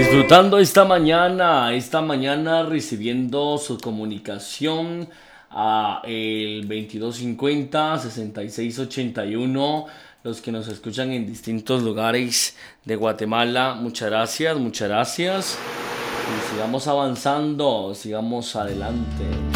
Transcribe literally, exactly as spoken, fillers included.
Disfrutando esta mañana, esta mañana recibiendo su comunicación a el veintidós cincuenta sesenta y seis ochenta y uno, los que nos escuchan en distintos lugares de Guatemala. Muchas gracias, muchas gracias. Y sigamos avanzando, sigamos adelante.